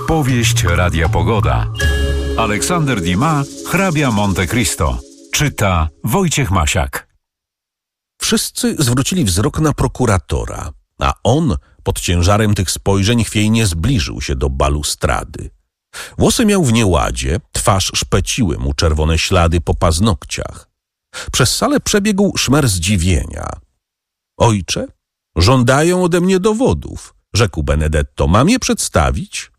Powieść Radia Pogoda. Aleksander Dumas, hrabia Monte Cristo. Czyta Wojciech Masiak. Wszyscy zwrócili wzrok na prokuratora, a on pod ciężarem tych spojrzeń chwiejnie zbliżył się do balustrady. Włosy miał w nieładzie, twarz szpeciły mu czerwone ślady po paznokciach. Przez salę przebiegł szmer zdziwienia. Ojcze, żądają ode mnie dowodów, rzekł Benedetto. Mam je przedstawić?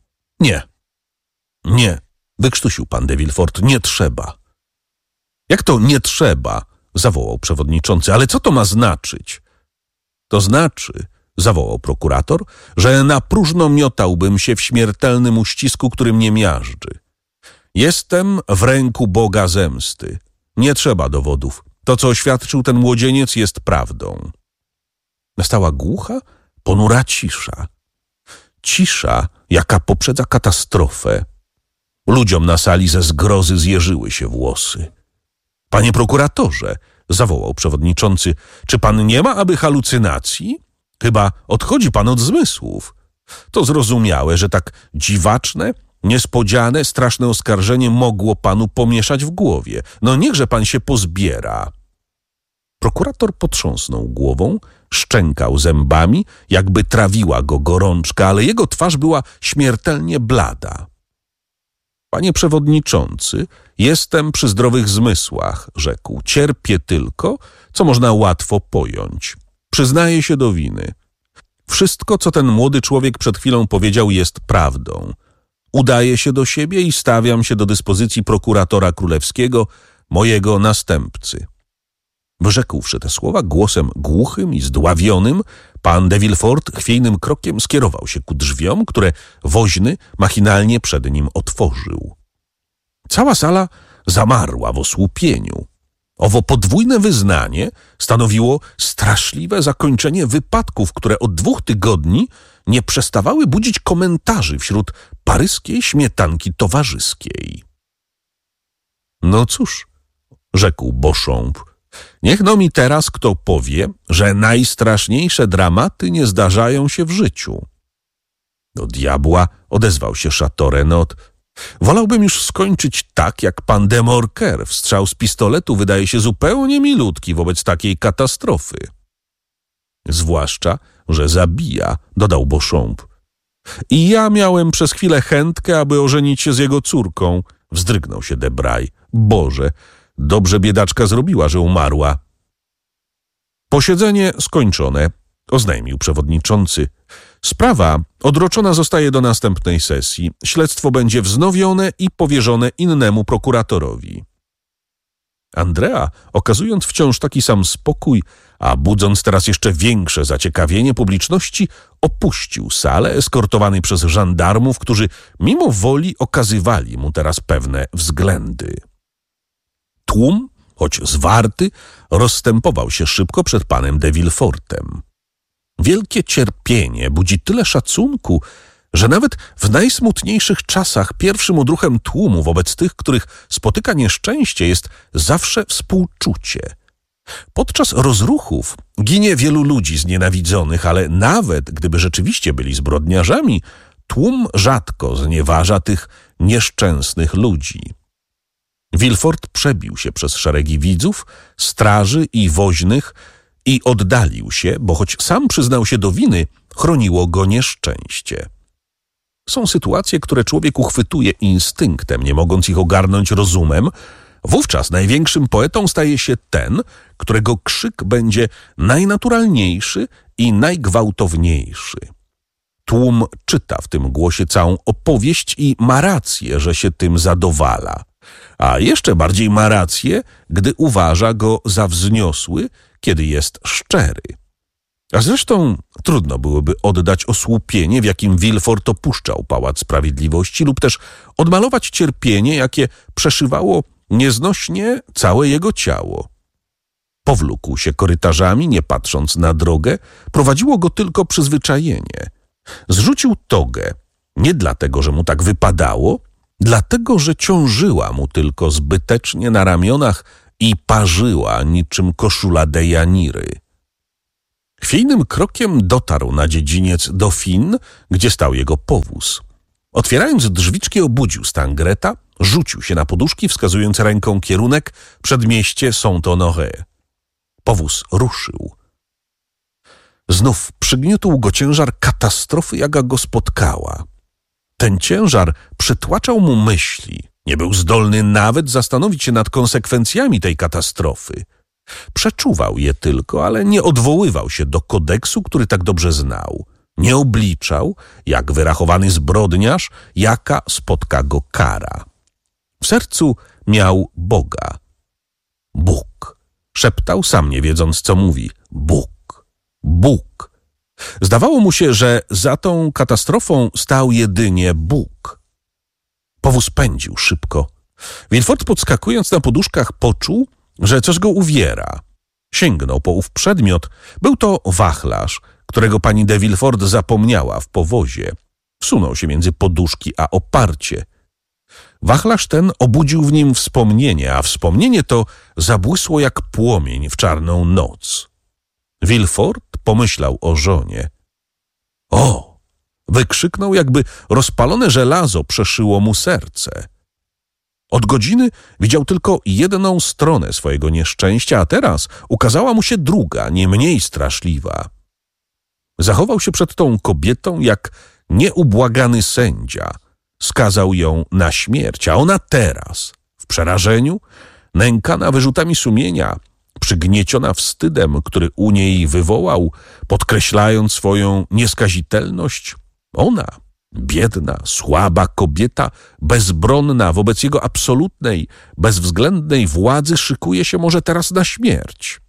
Nie, wykrztusił pan de Villefort, nie trzeba. Jak to nie trzeba? Zawołał przewodniczący. Ale co to ma znaczyć? To znaczy, zawołał prokurator, że na próżno miotałbym się w śmiertelnym uścisku, który mnie miażdży. Jestem w ręku Boga zemsty. Nie trzeba dowodów. To, co oświadczył ten młodzieniec, jest prawdą. Nastała głucha, ponura cisza. Cisza, jaka poprzedza katastrofę. Ludziom na sali ze zgrozy zjeżyły się włosy. Panie prokuratorze, zawołał przewodniczący, czy pan nie ma aby halucynacji? Chyba odchodzi pan od zmysłów. To zrozumiałe, że tak dziwaczne, niespodziane, straszne oskarżenie mogło panu pomieszać w głowie. No niechże pan się pozbiera. Prokurator potrząsnął głową, szczękał zębami, jakby trawiła go gorączka, ale jego twarz była śmiertelnie blada. Panie przewodniczący, jestem przy zdrowych zmysłach, rzekł. Cierpię tylko, co można łatwo pojąć. Przyznaję się do winy. Wszystko, co ten młody człowiek przed chwilą powiedział, jest prawdą. Udaję się do siebie i stawiam się do dyspozycji prokuratora królewskiego, mojego następcy. Wyrzekłszy te słowa głosem głuchym i zdławionym, pan de Villefort chwiejnym krokiem skierował się ku drzwiom, które woźny machinalnie przed nim otworzył. Cała sala zamarła w osłupieniu. Owo podwójne wyznanie stanowiło straszliwe zakończenie wypadków, które od 2 tygodni nie przestawały budzić komentarzy wśród paryskiej śmietanki towarzyskiej. No cóż, rzekł Beauchamp, niech no mi teraz kto powie, że najstraszniejsze dramaty nie zdarzają się w życiu. Do diabła, odezwał się Chateau Renaud. Wolałbym już skończyć tak, jak pan de Morcer. Strzał z pistoletu wydaje się zupełnie milutki wobec takiej katastrofy. Zwłaszcza, że zabija, dodał Beauchamp. I ja miałem przez chwilę chętkę, aby ożenić się z jego córką. Wzdrygnął się Debray. Boże, dobrze biedaczka zrobiła, że umarła. Posiedzenie skończone, oznajmił przewodniczący. Sprawa odroczona zostaje do następnej sesji. Śledztwo będzie wznowione i powierzone innemu prokuratorowi. Andrea, okazując wciąż taki sam spokój, a budząc teraz jeszcze większe zaciekawienie publiczności, opuścił salę, eskortowany przez żandarmów, którzy mimo woli okazywali mu teraz pewne względy. Tłum, choć zwarty, rozstępował się szybko przed panem de Villefortem. Wielkie cierpienie budzi tyle szacunku, że nawet w najsmutniejszych czasach pierwszym odruchem tłumu wobec tych, których spotyka nieszczęście, jest zawsze współczucie. Podczas rozruchów ginie wielu ludzi znienawidzonych, ale nawet gdyby rzeczywiście byli zbrodniarzami, tłum rzadko znieważa tych nieszczęsnych ludzi. Villefort przebił się przez szeregi widzów, straży i woźnych i oddalił się, bo choć sam przyznał się do winy, chroniło go nieszczęście. Są sytuacje, które człowiek uchwytuje instynktem, nie mogąc ich ogarnąć rozumem. Wówczas największym poetą staje się ten, którego krzyk będzie najnaturalniejszy i najgwałtowniejszy. Tłum czyta w tym głosie całą opowieść i ma rację, że się tym zadowala. A jeszcze bardziej ma rację, gdy uważa go za wzniosły, kiedy jest szczery. A zresztą trudno byłoby oddać osłupienie, w jakim Villefort opuszczał Pałac Sprawiedliwości, lub też odmalować cierpienie, jakie przeszywało nieznośnie całe jego ciało. Powlókł się korytarzami, nie patrząc na drogę, prowadziło go tylko przyzwyczajenie. Zrzucił togę, nie dlatego, że mu tak wypadało, dlatego, że ciążyła mu tylko zbytecznie na ramionach i parzyła niczym koszula Dejaniry. Chwiejnym krokiem dotarł na dziedziniec Dauphine, gdzie stał jego powóz. Otwierając drzwiczki, obudził Stangreta, rzucił się na poduszki, wskazując ręką kierunek przedmieście Saint-Honoré. Powóz ruszył. Znów przygniótł go ciężar katastrofy, jaka go spotkała. Ten ciężar przytłaczał mu myśli. Nie był zdolny nawet zastanowić się nad konsekwencjami tej katastrofy. Przeczuwał je tylko, ale nie odwoływał się do kodeksu, który tak dobrze znał. Nie obliczał, jak wyrachowany zbrodniarz, jaka spotka go kara. W sercu miał Boga. Bóg. Szeptał, sam nie wiedząc, co mówi. Bóg. Bóg. Zdawało mu się, że za tą katastrofą stał jedynie Bóg. Powóz pędził szybko. Villefort, podskakując na poduszkach, poczuł, że coś go uwiera. Sięgnął po ów przedmiot. Był to wachlarz, którego pani de Villefort zapomniała w powozie. Wsunął się między poduszki a oparcie. Wachlarz ten obudził w nim wspomnienie, a wspomnienie to zabłysło jak płomień w czarną noc. Villefort pomyślał o żonie. O! Wykrzyknął, jakby rozpalone żelazo przeszyło mu serce. Od godziny widział tylko jedną stronę swojego nieszczęścia, a teraz ukazała mu się druga, nie mniej straszliwa. Zachował się przed tą kobietą jak nieubłagany sędzia. Skazał ją na śmierć, a ona teraz, w przerażeniu, nękana wyrzutami sumienia, przygnieciona wstydem, który u niej wywołał, podkreślając swoją nieskazitelność, ona, biedna, słaba kobieta, bezbronna wobec jego absolutnej, bezwzględnej władzy, szykuje się może teraz na śmierć.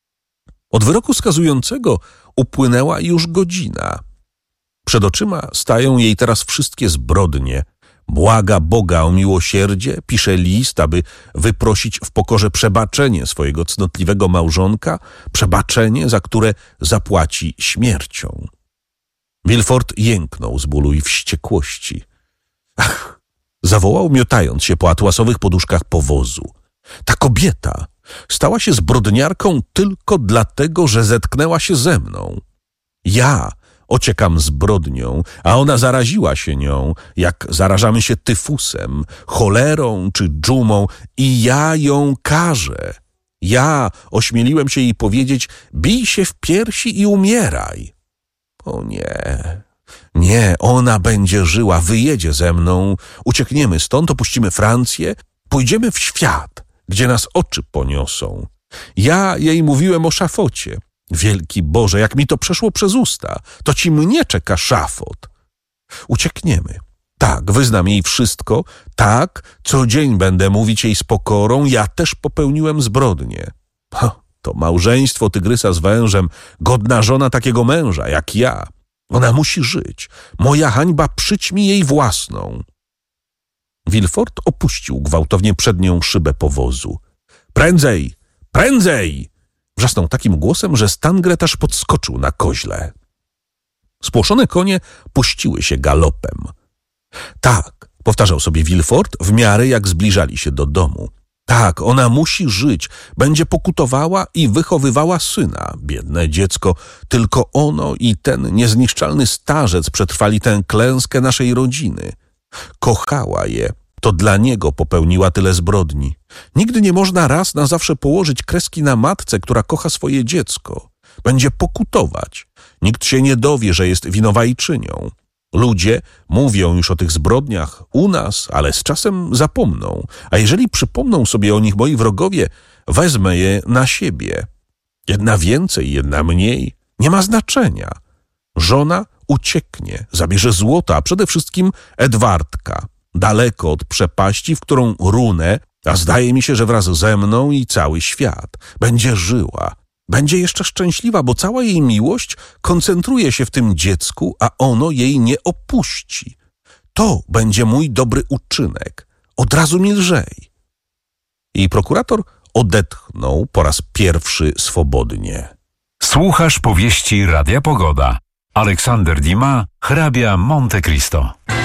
Od wyroku skazującego upłynęła już godzina. Przed oczyma stają jej teraz wszystkie zbrodnie. Błaga Boga o miłosierdzie, pisze list, aby wyprosić w pokorze przebaczenie swojego cnotliwego małżonka, przebaczenie, za które zapłaci śmiercią. Villefort jęknął z bólu i wściekłości. Ach! Zawołał, miotając się po atłasowych poduszkach powozu. Ta kobieta stała się zbrodniarką tylko dlatego, że zetknęła się ze mną. Ja ociekam zbrodnią, a ona zaraziła się nią, jak zarażamy się tyfusem, cholerą czy dżumą, i ja ją karzę. Ja ośmieliłem się jej powiedzieć: bij się w piersi i umieraj. O nie, nie, ona będzie żyła, wyjedzie ze mną, uciekniemy stąd, opuścimy Francję, pójdziemy w świat, gdzie nas oczy poniosą. Ja jej mówiłem o szafocie. Wielki Boże, jak mi to przeszło przez usta, to ci mnie czeka szafot. Uciekniemy. Tak, wyznam jej wszystko, tak, co dzień będę mówić jej z pokorą, ja też popełniłem zbrodnię. To małżeństwo tygrysa z wężem, godna żona takiego męża jak ja. Ona musi żyć. Moja hańba przyćmi jej własną. Villefort opuścił gwałtownie przednią szybę powozu. Prędzej! Prędzej! Wrzasnął takim głosem, że Stangret aż podskoczył na koźle. Spłoszone konie puściły się galopem. Tak, powtarzał sobie Villefort w miarę jak zbliżali się do domu. Tak, ona musi żyć, będzie pokutowała i wychowywała syna. Biedne dziecko, tylko ono i ten niezniszczalny starzec przetrwali tę klęskę naszej rodziny. Kochała je, to dla niego popełniła tyle zbrodni. Nigdy nie można raz na zawsze położyć kreski na matce, która kocha swoje dziecko. Będzie pokutować. Nikt się nie dowie, że jest winowajczynią. Ludzie mówią już o tych zbrodniach u nas, ale z czasem zapomną. A jeżeli przypomną sobie o nich moi wrogowie, wezmę je na siebie. Jedna więcej, jedna mniej. Nie ma znaczenia. Żona ucieknie, zabierze złoto, a przede wszystkim Edwardka. Daleko od przepaści, w którą runę, a zdaje mi się, że wraz ze mną i cały świat. Będzie żyła. Będzie jeszcze szczęśliwa, bo cała jej miłość koncentruje się w tym dziecku, a ono jej nie opuści. To będzie mój dobry uczynek. Od razu mi lżej. I prokurator odetchnął po raz pierwszy swobodnie. Słuchasz powieści Radia Pogoda. Aleksander Dumas, hrabia Monte Cristo.